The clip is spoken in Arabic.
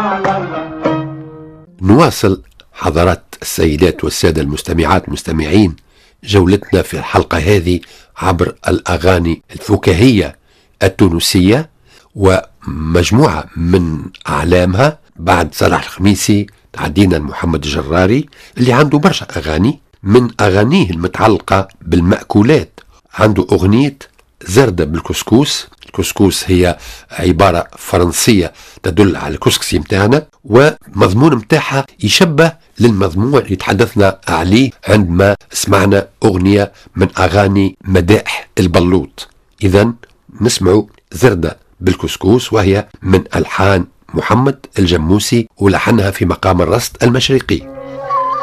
نواصل حضرات السيدات والسادة المستمعات مستمعين جولتنا في الحلقة هذه عبر الأغاني الفكاهية التونسية ومجموعة من أعلامها. بعد صلاح الخميسي تعدينا محمد الجراري اللي عنده برشا أغاني، من أغانيه المتعلقة بالمأكولات عنده أغنية زردة بالكسكوس. الكسكوس هي عبارة فرنسية تدل على الكسكسي متاعنا، ومضمون متاعها يشبه للمضمون اللي تحدثنا عليه عندما سمعنا أغنية من أغاني مدائح البلوط. إذن نسمعوا زردة بالكسكوس وهي من ألحان محمد الجموسي ولحنها في مقام الرصد المشرقي.